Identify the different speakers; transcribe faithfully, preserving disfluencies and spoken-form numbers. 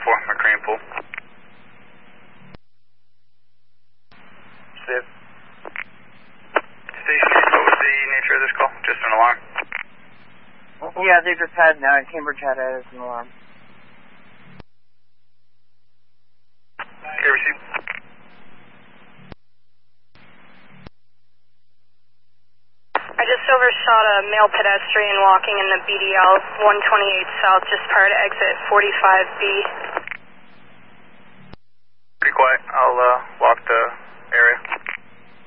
Speaker 1: four, McCrean Pool. Steve. Station, what was the nature of this call? Just an alarm?
Speaker 2: Yeah, they just had, uh, Cambridge had it as an alarm.
Speaker 1: Okay, received.
Speaker 3: I just overshot a male pedestrian walking in the B D L one twenty-eight South just prior to exit forty-five B.
Speaker 1: Pretty quiet. I'll uh, lock the area.